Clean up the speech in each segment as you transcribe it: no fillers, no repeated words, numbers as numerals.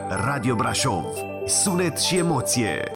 Radio Brașov. Sunet și emoție.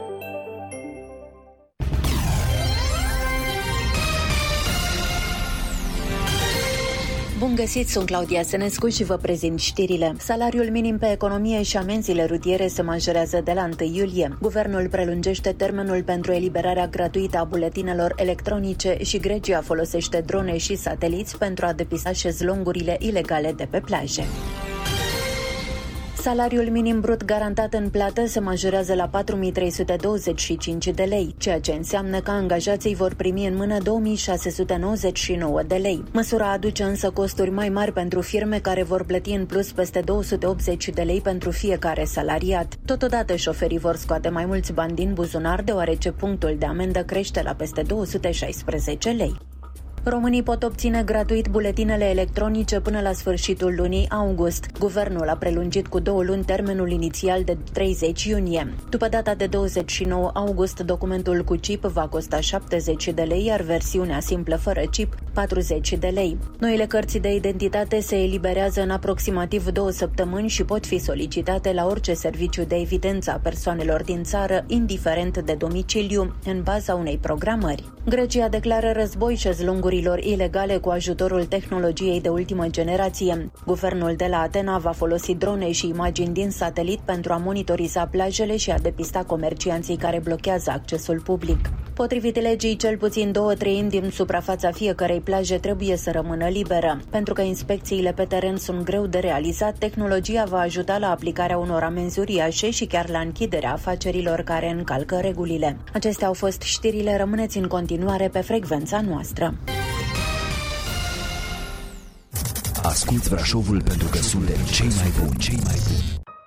Bun găsit, sunt Claudia Senescu și vă prezint știrile. Salariul minim pe economie și amenziile rutiere se majorează de la 1 iulie. Guvernul prelungește termenul pentru eliberarea gratuită a buletinelor electronice și Grecia folosește drone și sateliți pentru a depista șezlongurile ilegale de pe plaje. Salariul minim brut garantat în plată se majorează la 4.325 de lei, ceea ce înseamnă că angajații vor primi în mână 2.699 de lei. Măsura aduce însă costuri mai mari pentru firme care vor plăti în plus peste 280 de lei pentru fiecare salariat. Totodată, șoferii vor scoate mai mulți bani din buzunar, deoarece punctul de amendă crește la peste 216 lei. Românii pot obține gratuit buletinele electronice până la sfârșitul lunii august. Guvernul a prelungit cu 2 luni termenul inițial de 30 iunie. După data de 29 august, documentul cu chip va costa 70 de lei, iar versiunea simplă fără chip 40 de lei. Noile cărți de identitate se eliberează în aproximativ 2 săptămâni și pot fi solicitate la orice serviciu de evidență a persoanelor din țară, indiferent de domiciliu, în baza unei programări. Grecia declară război șezlongurilor ilegale cu ajutorul tehnologiei de ultimă generație. Guvernul de la Atena va folosi drone și imagini din satelit pentru a monitoriza plajele și a depista comercianții care blochează accesul public. Potrivit legii, cel puțin 2/3 din suprafața fiecărei plaje trebuie să rămână liberă. Pentru că inspecțiile pe teren sunt greu de realizat, tehnologia va ajuta la aplicarea unor amenzi uriașe și chiar la închiderea afacerilor care încalcă regulile. Acestea au fost știrile, rămâneți în continuare pe frecvența noastră. Asculți Brașovul pentru că suntem cei mai buni, cei mai